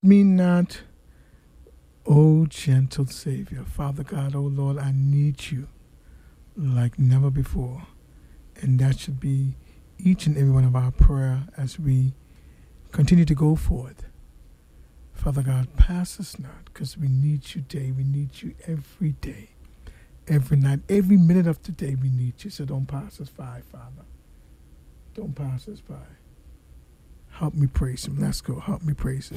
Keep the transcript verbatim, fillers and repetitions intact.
me not, O gentle Savior. Father God, O Lord, I need you like never before. And that should be each and every one of our prayer as we continue to go forth. Father God, pass us not, because we need you day. We need you every day, every night, every minute of the day we need you. So don't pass us by, Father. Don't pass us by. Help me praise him. Let's go. Help me praise him.